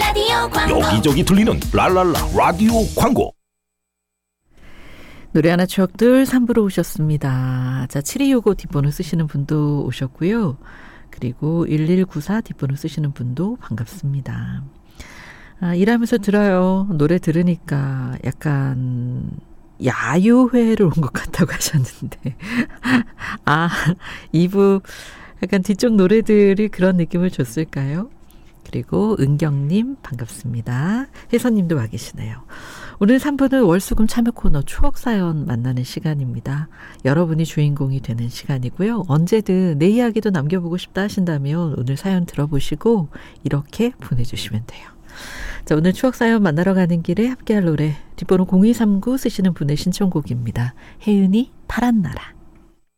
라디오 광고. 여기저기 들리는 랄랄라 라디오 광고. 노래 하나 추억들 3부로 오셨습니다. 자, 7265 뒷번호 쓰시는 분도 오셨고요. 그리고 1194 뒷번호 쓰시는 분도 반갑습니다. 일하면서 들어요. 노래 들으니까 약간 야유회를 온 것 같다고 하셨는데 2부 약간 뒤쪽 노래들이 그런 느낌을 줬을까요? 그리고 은경님 반갑습니다. 혜선님도 와 계시네요. 오늘 3부는 월수금 참여 코너 추억사연 만나는 시간입니다. 여러분이 주인공이 되는 시간이고요. 언제든 내 이야기도 남겨보고 싶다 하신다면 오늘 사연 들어보시고 이렇게 보내주시면 돼요. 자, 오늘 추억사연 만나러 가는 길에 함께할 노래 뒷번호 0239 쓰시는 분의 신청곡입니다. 혜은이 파란 나라.